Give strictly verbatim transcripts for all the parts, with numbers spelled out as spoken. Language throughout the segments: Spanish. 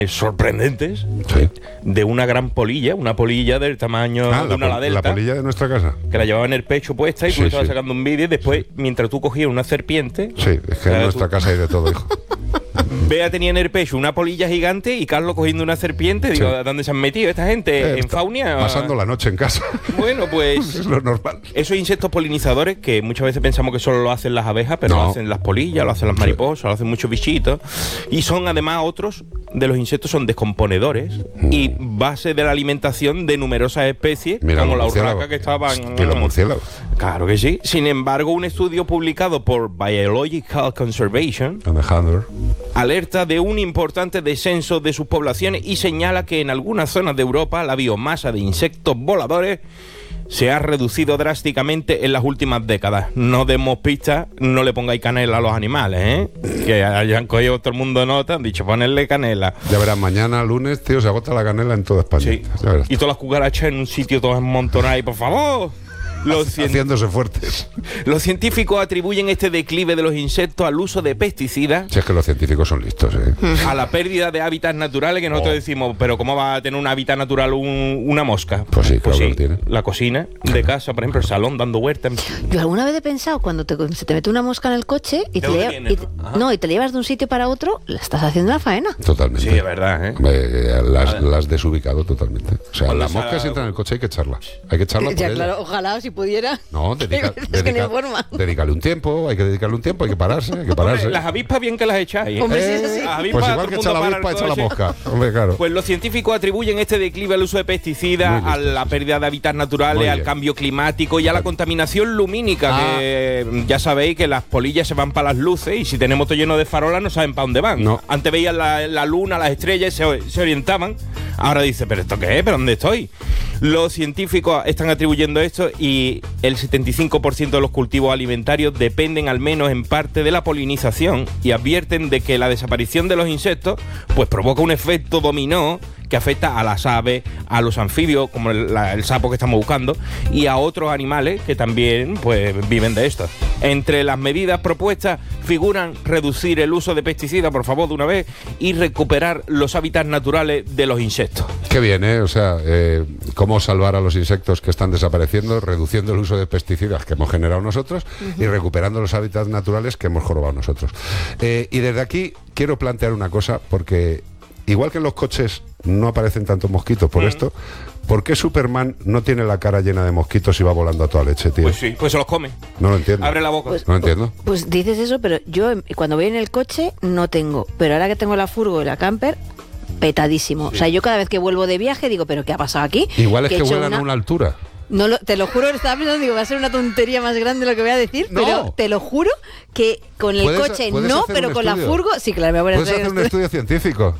sorprendentes Sí. de una gran polilla, una polilla del tamaño Ah, de la, una pol- ladelta, la polilla de nuestra casa. que la llevaba en el pecho puesta y Sí, tú estabas sí. sacando un vídeo y después, mientras tú cogías una serpiente, Sí, es que en ¿sabes nuestra tú? casa hay de todo, hijo. Bea tenía en el pecho una polilla gigante y Carlos cogiendo una serpiente. Digo, Sí. ¿a dónde se han metido esta gente? Eh, ¿En está Faunia? Pasando la noche en casa. Bueno, pues Es lo normal. esos insectos polinizadores que muchas veces pensamos que solo lo hacen las abejas, pero No. lo hacen las polillas, lo hacen las mariposas, lo hacen muchos bichitos. Y son además otros de los insectos, son descomponedores y base de la alimentación de numerosas especies, Mira como los la murciélagos. urraca que estaban... Y los murciélagos. Claro que sí. Sin embargo, un estudio publicado por Biological Conservation Alejandro. alerta de un importante descenso de sus poblaciones y señala que en algunas zonas de Europa la biomasa de insectos voladores se ha reducido drásticamente en las últimas décadas. No demos pistas, no le pongáis canela a los animales, ¿eh? Que hayan cogido todo el mundo nota, han dicho ponerle canela. Ya verás, mañana, lunes, tío, se agota la canela en toda España. Sí. Ya verás. Y todas las cucarachas en un sitio todas amontonadas y por favor. Los, cien- Haciéndose fuertes. los científicos atribuyen este declive de los insectos al uso de pesticidas, Si es que los científicos son listos, ¿eh? a la pérdida de hábitats naturales, que nosotros Oh. decimos, pero ¿cómo va a tener un hábitat natural un- una mosca? Pues sí, claro que lo tiene. La cocina de casa, por ejemplo, el salón dando vueltas. Yo alguna vez he pensado, cuando te, se te mete una mosca en el coche y ¿De te, dónde lleva- viene, y te- no? Ajá. no, y te la llevas de un sitio para otro, la estás haciendo una faena. Totalmente. Sí, es verdad, ¿eh? Eh, las, las desubicado totalmente. O sea, Cuando la mosca esa- si entra en el coche hay que echarla. Hay que echarla por Ya, ella. claro, ojalá si pudiera. No, dedica, Hay veces que no hay dedica- forma. dedícale un tiempo, hay que dedicarle un tiempo, hay que pararse, hay que pararse. Hombre, las avispas bien que las echáis. ¿eh? Hombre, sí, eso sí. Las avispas, Pues todo igual el que mundo echa la para avispa, el echa la coche. mosca. Hombre, claro. Pues los científicos atribuyen este declive al uso de pesticidas, Muy a listos. la pérdida de hábitats naturales, Muy al bien. cambio climático y a la contaminación lumínica, Ah. que ya sabéis que las polillas se van para las luces y si tenemos todo lleno de farolas no saben para dónde van. No. Antes veían la, la luna, las estrellas y se, se orientaban. Ahora dice, ¿pero esto qué es? ¿Pero dónde estoy? Los científicos están atribuyendo esto y el setenta y cinco por ciento de los cultivos alimentarios dependen al menos en parte de la polinización y advierten de que la desaparición de los insectos pues provoca un efecto dominó que afecta a las aves, a los anfibios, como el, la- el sapo que estamos buscando, y a otros animales que también pues viven de esto. Entre las medidas propuestas figuran reducir el uso de pesticidas, por favor, de una vez, y recuperar los hábitats naturales de los insectos. Qué bien, ¿eh? O sea, eh, cómo salvar a los insectos que están desapareciendo, reduciendo el uso de pesticidas que hemos generado nosotros y recuperando los hábitats naturales que hemos jorobado nosotros. Eh, y desde aquí quiero plantear una cosa, porque igual que en los coches no aparecen tantos mosquitos por Mm. esto, ¿por qué Superman no tiene la cara llena de mosquitos y va volando a toda leche, tío? Pues sí, pues se los come. No lo entiendo. Abre la boca. Pues- No lo entiendo. Pues dices eso, pero yo em, cuando voy en el coche no tengo. Pero ahora que tengo la furgo y la camper, petadísimo. O sea, yo cada vez que vuelvo de viaje digo, ¿pero qué ha pasado aquí? Igual es que, he hecho vuelan a una altura. No lo- te lo juro, estaba pensando, digo, va a ser una tontería más grande lo que voy a decir, No. pero te lo juro que con el ¿Puedes- coche puedes no, hacer pero un con la estudio? furgo, sí, claro, me voy a Puedes hacer hacer un un estudio científico.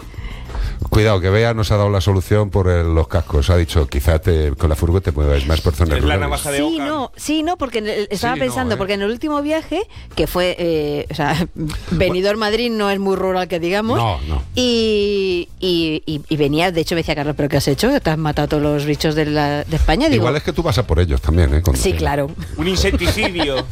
Cuidado, que Bea nos ha dado la solución por el- los cascos. Ha dicho, quizá te, con la furgo te mueves más por zonas Es la rurales. navaja de Sí, Ockham. no, sí, no, porque en el- estaba Sí, no, pensando, ¿eh? porque en el último viaje, que fue, eh, o sea, Benidorm Madrid no es muy rural que digamos, No, no. Y, y, y- y venía, de hecho me decía Carlos, ¿pero qué has hecho? ¿Te has matado a todos los bichos de, la- de España? Digo, Igual es que tú vas a por ellos también, ¿eh? Cuando sí, te- claro. Un insecticidio.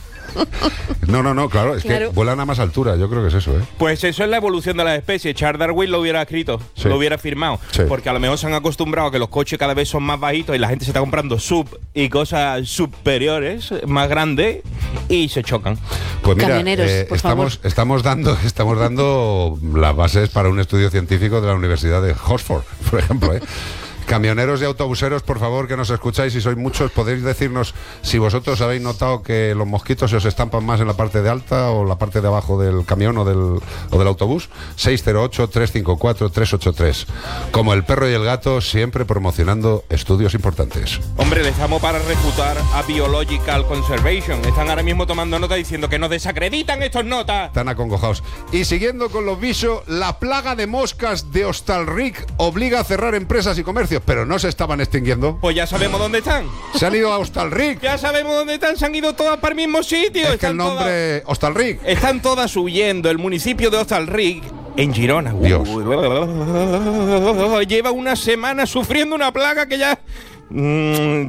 No, no, no, claro, es Claro. que vuelan a más altura, yo creo que es eso, ¿eh? Pues eso es la evolución de las especies. Charles Darwin lo hubiera escrito, Sí. lo hubiera firmado. Sí. Porque a lo mejor se han acostumbrado a que los coches cada vez son más bajitos y la gente se está comprando sub y cosas superiores, más grandes, y se chocan. Pues mira, Camioneros, eh, por estamos, favor. estamos dando, estamos dando las bases para un estudio científico de la Universidad de Oxford, por ejemplo, ¿eh? Camioneros y autobuseros, por favor, que nos escucháis, si sois muchos, podéis decirnos si vosotros habéis notado que los mosquitos se os estampan más en la parte de alta o la parte de abajo del camión o del, o del autobús. seis cero ocho, tres cinco cuatro, tres ocho tres. Como el perro y el gato, siempre promocionando estudios importantes. Hombre, les llamo para refutar a Biological Conservation. Están ahora mismo tomando nota diciendo que nos desacreditan estos notas. Están acongojados. Y siguiendo con los bichos, la plaga de moscas de Hostalric obliga a cerrar empresas y comercios, pero no se estaban extinguiendo. Pues ya sabemos dónde están. Se han ido a Hostalric. Ya sabemos dónde están, se han ido todas para el mismo sitio. Es que Están el nombre Hostalric. todas- están todas huyendo. El municipio de Hostalric, en Girona, Dios. lleva una semana sufriendo una plaga que ya... mm,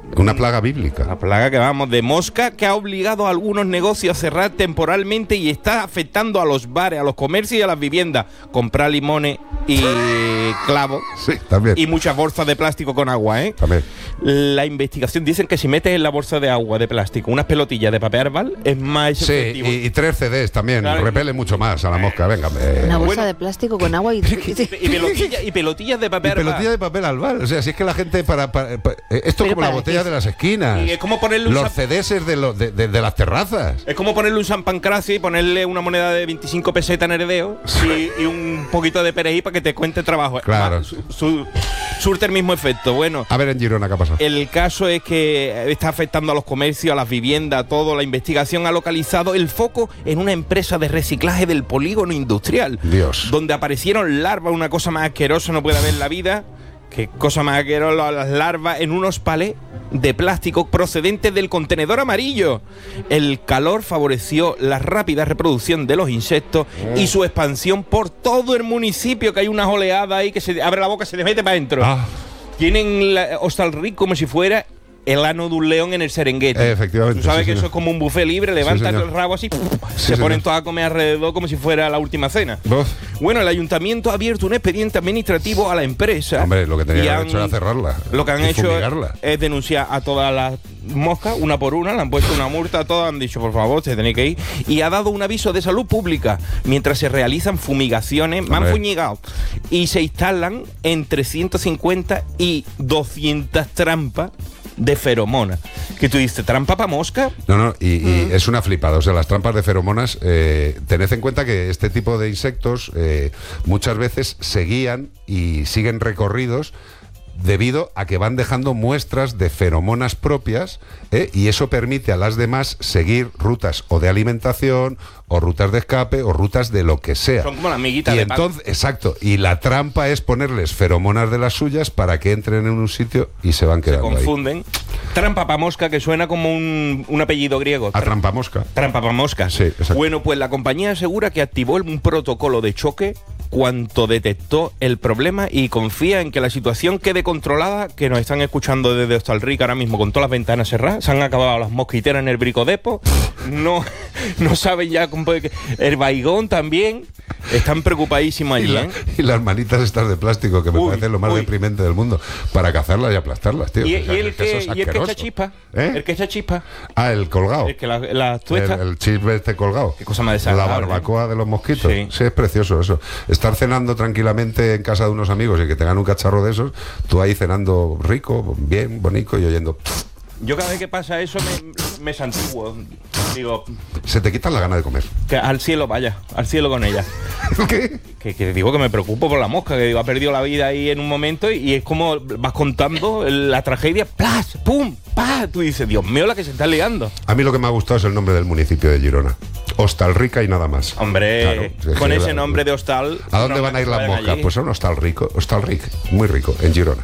Una plaga bíblica. La plaga que vamos de mosca que ha obligado a algunos negocios a cerrar temporalmente y está afectando a los bares, a los comercios y a las viviendas. Comprar limones y clavos. Sí, también. Y muchas bolsas de plástico con agua, ¿eh? También. La investigación dicen que si metes en la bolsa de agua de plástico unas pelotillas de papel arbal es más Sí, efectivo. y, y tres C Ds también. Claro. Repele mucho más a la mosca. Venga. Eh. Una bolsa Bueno. de plástico con agua y... Y pelotillas, y pelotillas de Y papel arbal. pelotilla de papel albal. O sea, si es que la gente para... para- para- eh, esto Pero como la ¿para botella qué? de las esquinas. Y es como ponerle un Los sap- C Ds de, los- de, de- de las terrazas. Es como ponerle un San Pancracio y ponerle una moneda de veinticinco pesetas en heredeo y, y un poquito de perejil para que te cuente trabajo. Claro. Va, su- su- surte el mismo efecto. Bueno, A ver en Girona qué ha pasado. el caso es que está afectando a los comercios, a las viviendas, a todo. La investigación ha localizado el foco en una empresa de reciclaje del polígono industrial. Dios. Donde aparecieron larvas, una cosa más asquerosa no puede haber en la vida. Qué cosa más asquerosa, las larvas en unos palés de plástico procedentes del contenedor amarillo. El calor favoreció la rápida reproducción de los insectos y su expansión por todo el municipio, que hay unas oleadas ahí que se abre la boca y se le mete para adentro. Ah, Tienen la Hostalric como si fuera el ano de un león en el Serengeti. Eh, efectivamente, Tú sabes sí, que señor. eso es como un buffet libre, levantas señor. el rabo así, ¡pum! Sí, se ponen señor. todos a comer alrededor como si fuera la última cena. Uf. Bueno, el ayuntamiento ha abierto un expediente administrativo a la empresa. Hombre, lo que tenía y que haber han- hecho era cerrarla. Lo que han y hecho fumigarla. es denunciar a todas las moscas, una por una, le han puesto una multa a todas, han dicho, por favor, se tenéis que ir. Y ha dado un aviso de salud pública mientras se realizan fumigaciones, me han Hombre. fuñigado. Y se instalan entre ciento cincuenta y doscientas trampas de feromonas. Que tú dices, ¿trampa para mosca? No, no, y, y es una flipada. O sea, las trampas de feromonas, eh, tened en cuenta que este tipo de insectos eh, muchas veces se guían y siguen recorridos debido a que van dejando muestras de feromonas propias, ¿eh? Y eso permite a las demás seguir rutas o de alimentación o rutas de escape o rutas de lo que sea. Son como las amiguitas Y de pan. entonces, exacto, y la trampa es ponerles feromonas de las suyas para que entren en un sitio y se van Se quedando ahí. confunden. Trampa para mosca, que suena como un, un apellido griego. A trampa mosca. Trampa para moscas. Sí, exacto. Bueno, pues la compañía asegura que activó un protocolo de choque cuanto detectó el problema y confía en que la situación quede controlada, que nos están escuchando desde Hostalric ahora mismo con todas las ventanas cerradas, se han acabado las mosquiteras en el bricodepo, no, no saben ya cómo puede que- el baigón también, están preocupadísimos Y, allí, la- ¿eh? y las manitas estas de plástico, que me Uy, parece lo más uy. deprimente del mundo, para cazarlas y aplastarlas, tío. Y, O sea, y el eso que, es y el que echa asqueroso. chispa, ¿Eh? el que echa chispa, Ah, el colgado. el que las la El, tuestas. el chip este colgado. Qué cosa más La desagradable. barbacoa de los mosquitos. Sí. Sí. Es precioso eso. Estar cenando tranquilamente en casa de unos amigos y que tengan un cacharro de esos, tú ahí cenando rico, bien, bonito y oyendo. Yo cada vez que pasa eso me, me santiguo. Digo, Se te quitan la gana de comer. que al cielo vaya, al cielo con ella. ¿Qué? Que, que digo que me preocupo por la mosca, que digo, ha perdido la vida ahí en un momento y, y es como vas contando la tragedia, ¡plas! ¡Pum! ¡pa! Tú dices, Dios mío, la que se está liando. A mí lo que me ha gustado es el nombre del municipio de Girona. Hostalrica y nada más. Hombre, Claro, es con que ese la- nombre de hostal. ¿A dónde no, van a ir que las vayan moscas? allí. Pues a un hostal rico, hostalric, muy rico, en Girona.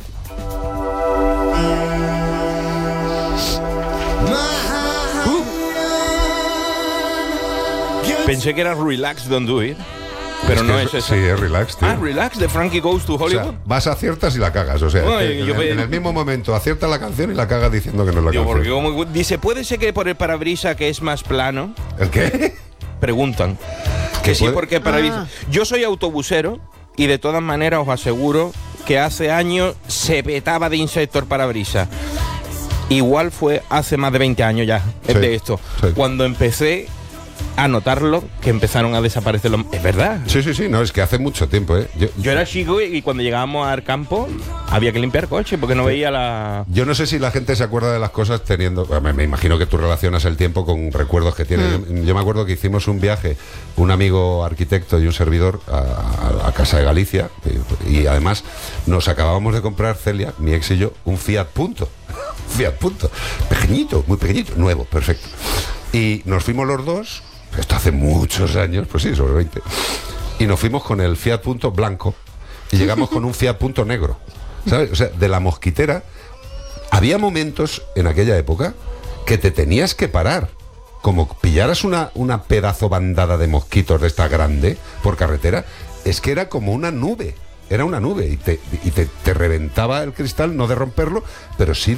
Pensé que era Relax, Don't Do It, pero Es no que es es- eso. Sí, es relax, tío. Ah, Relax, de Frankie Goes to O Hollywood. sea, vas aciertas y la cagas. O sea, No, es que yo en, pe- el, en el mismo momento aciertas la canción y la cagas diciendo que no es la Digo, porque canción. como- dice, ¿puede ser que por el parabrisa que es más plano? ¿El qué? Preguntan. Que sí, puede- porque el parabrisa. Yo soy autobusero y de todas maneras os aseguro que hace años se petaba de insectos el parabrisa. Igual fue hace más de veinte años ya, es Sí, de esto. sí. Cuando empecé a notarlo, que empezaron a desaparecer los... Es verdad. Sí, sí, sí, no, es que hace mucho tiempo, ¿eh? Yo, Yo era chico y cuando llegábamos al campo había que limpiar coche porque no veía la... yo no sé si la gente se acuerda de las cosas teniendo... Me, me imagino que tú relacionas el tiempo con recuerdos que tienes. Mm. Yo, yo me acuerdo que hicimos un viaje, un amigo arquitecto y un servidor, a, a- a Casa de Galicia, y, y además nos acabábamos de comprar, Celia, mi ex y yo, un Fiat Punto. Fiat Punto. Pequeñito, muy pequeñito, nuevo, perfecto. Y nos fuimos los dos, esto hace muchos años, pues sí, sobre veinte, y nos fuimos con el Fiat Punto blanco y llegamos con un Fiat Punto negro, ¿sabes? O sea, de la mosquitera, había momentos en aquella época que te tenías que parar. Como pillaras una, una pedazo bandada de mosquitos de esta grande por carretera, es que era como una nube. Era una nube y te, y te, te reventaba el cristal, no de romperlo, pero sí de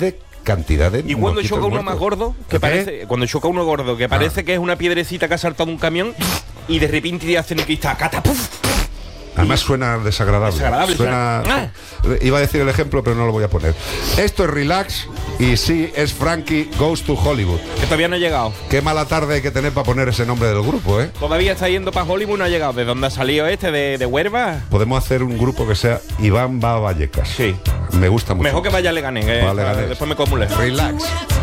cantidad de Y cuando mosquitos choca uno muertos. más gordo, que ¿Qué? parece, cuando choca uno gordo, que parece Ah. que es una piedrecita que ha saltado un camión y de repente te hacen el cristal, cata, puf. Además suena desagradable. Desagradable, Suena, suena- Iba a decir el ejemplo, pero no lo voy a poner. Esto es Relax y sí es Frankie Goes to Hollywood. Que todavía no ha llegado. Qué mala tarde hay que tener para poner ese nombre del grupo, ¿eh? Todavía está yendo para Hollywood, no ha llegado. ¿De dónde ha salido este? ¿De, de Huerva? Podemos hacer un grupo que sea Iván va a Vallecas. Sí. Me gusta mucho. Mejor que vaya a Leganés, que Va a Leganés. después me como un lejos. Relax.